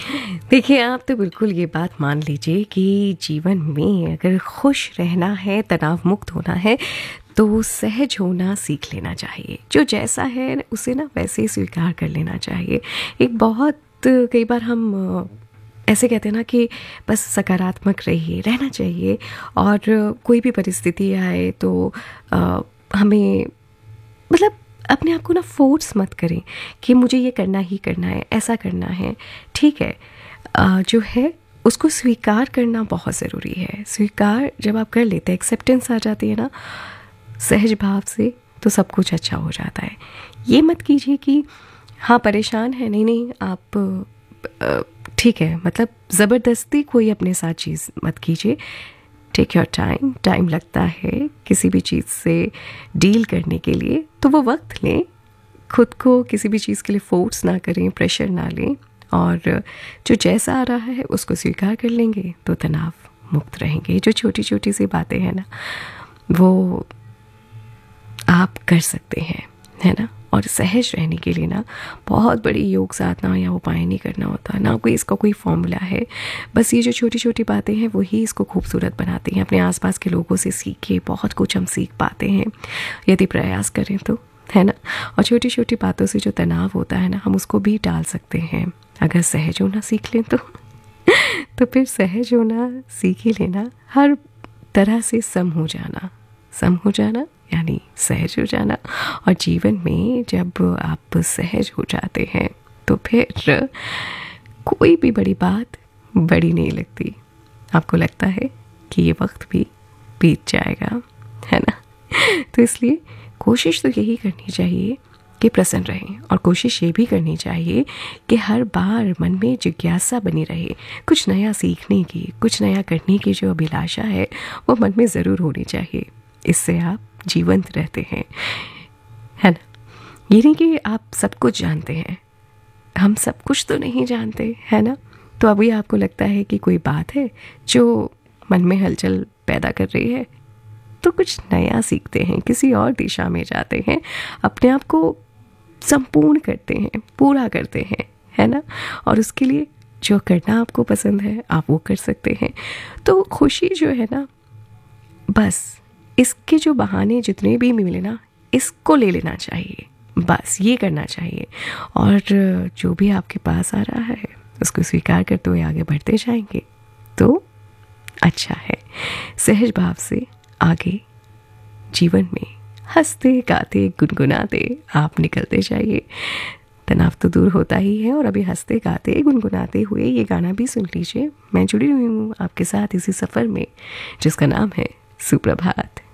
देखिए, आप तो बिल्कुल ये बात मान लीजिए कि जीवन में अगर खुश रहना है, तनाव मुक्त होना है, तो सहज होना सीख लेना चाहिए। जो जैसा है उसे ना वैसे ही स्वीकार कर लेना चाहिए। एक बहुत कई बार हम ऐसे कहते हैं ना कि बस सकारात्मक रहिए, रहना चाहिए और कोई भी परिस्थिति आए तो हमें मतलब अपने आप को ना फोर्स मत करें कि मुझे ये करना ही करना है, ऐसा करना है। ठीक है, जो है उसको स्वीकार करना बहुत ज़रूरी है। स्वीकार जब आप कर लेते हैं, एक्सेप्टेंस आ जाती है ना सहज भाव से, तो सब कुछ अच्छा हो जाता है। ये मत कीजिए कि हाँ परेशान है, नहीं नहीं आप ठीक है, मतलब ज़बरदस्ती कोई अपने साथ चीज़ मत कीजिए। टेक योर टाइम, टाइम लगता है किसी भी चीज़ से डील करने के लिए, तो वो वक्त लें। खुद को किसी भी चीज़ के लिए फोर्स ना करें, प्रेशर ना लें, और जो जैसा आ रहा है उसको स्वीकार कर लेंगे तो तनाव मुक्त रहेंगे। जो छोटी छोटी सी बातें हैं ना, वो आप कर सकते हैं, है ना। और सहज रहने के लिए ना बहुत बड़ी योग साधना या उपाय नहीं करना होता, ना कोई इसका कोई फॉर्मूला है। बस ये जो छोटी छोटी बातें हैं वही इसको खूबसूरत बनाती हैं। अपने आसपास के लोगों से सीखे बहुत कुछ हम सीख पाते हैं यदि प्रयास करें तो, है ना। और छोटी छोटी बातों से जो तनाव होता है ना, हम उसको भी टाल सकते हैं अगर सहज होना सीख लें तो। तो फिर सहज होना सीख ही लेना, हर तरह से सम हो जाना यानी सहज हो जाना। और जीवन में जब आप सहज हो जाते हैं तो फिर कोई भी बड़ी बात बड़ी नहीं लगती। आपको लगता है कि ये वक्त भी बीत जाएगा, है ना। तो इसलिए कोशिश तो यही करनी चाहिए कि प्रसन्न रहें, और कोशिश ये भी करनी चाहिए कि हर बार मन में जिज्ञासा बनी रहे, कुछ नया सीखने की, कुछ नया करने की जो अभिलाषा है वो मन में ज़रूर होनी चाहिए। इससे आप जीवंत रहते हैं, है ना। ये नहीं कि आप सब कुछ जानते हैं, हम सब कुछ तो नहीं जानते, है ना। तो अभी आपको लगता है कि कोई बात है जो मन में हलचल पैदा कर रही है, तो कुछ नया सीखते हैं, किसी और दिशा में जाते हैं, अपने आप को संपूर्ण करते हैं, पूरा करते हैं, है ना। और उसके लिए जो करना आपको पसंद है आप वो कर सकते हैं। तो खुशी जो है ना, बस इसके जो बहाने जितने भी मिले ना, इसको ले लेना चाहिए, बस ये करना चाहिए। और जो भी आपके पास आ रहा है उसको स्वीकार करते हुए आगे बढ़ते जाएंगे तो अच्छा है। सहज भाव से आगे जीवन में हंसते गाते गुनगुनाते आप निकलते जाइए। तनाव तो दूर होता ही है, और अभी हंसते गाते गुनगुनाते हुए ये गाना भी सुन लीजिए। मैं जुड़ी हुई हूँ आपके साथ इसी सफ़र में जिसका नाम है सुप्रभात।